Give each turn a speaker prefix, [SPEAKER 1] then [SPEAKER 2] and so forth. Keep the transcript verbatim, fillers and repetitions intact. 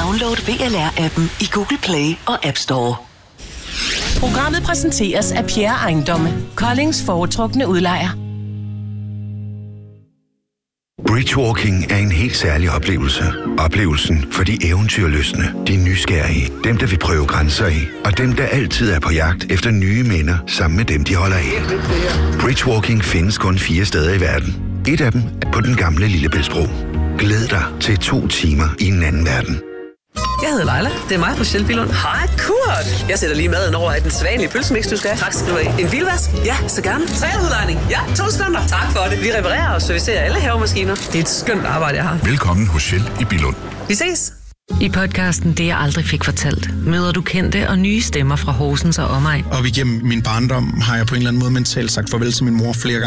[SPEAKER 1] Download V L R-appen i Google Play og App Store.
[SPEAKER 2] Programmet præsenteres af Pierre Ejendomme, Koldings foretrukne udlejer.
[SPEAKER 3] Bridgewalking er en helt særlig oplevelse. Oplevelsen for de eventyrlystne, de nysgerrige, dem der vil prøve grænser af, og dem der altid er på jagt efter nye minder sammen med dem, de holder af. Bridgewalking findes kun fire steder i verden. Et af dem er på den gamle Lillebæltsbro. Glæd dig til to timer i en anden verden.
[SPEAKER 4] Jeg hedder Leila. Det er mig på Shell Billund. Hej, Kurt. Jeg sætter lige maden over i den svanlige pølsemix, du skal have. Tak skal du have. En bilvask? Ja, så gerne. Træudlejning? Ja, to sekunder. Tak for det. Vi reparerer og servicerer alle havemaskiner. Det er et skønt arbejde, jeg har.
[SPEAKER 5] Velkommen hos Shell i Billund.
[SPEAKER 4] Vi ses.
[SPEAKER 6] I podcasten Det jeg aldrig fik fortalt, møder du kendte og nye stemmer fra Horsens og omegn.
[SPEAKER 7] Og igennem min barndom har jeg på en eller anden måde mentalt sagt farvel til min mor flere gange.